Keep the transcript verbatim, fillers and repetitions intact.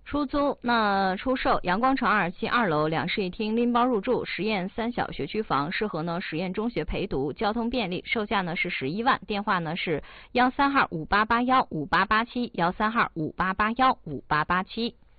出租，那出售阳光城二期二楼两室一厅拎包入住，实验三小学区房，适合呢实验中学陪读，交通便利，售价呢是十一万，电话呢是幺三二五八八幺五八八七，幺三二五八八幺五八八七。